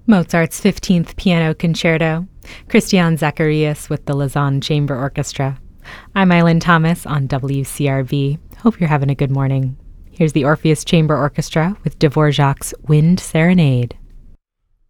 Mozart's 15th Piano Concerto, Christian Zacharias with the Lausanne Chamber Orchestra. I'm Eileen Thomas on WCRV. Hope you're having a good morning. Here's the Orpheus Chamber Orchestra with Dvorak's Wind Serenade.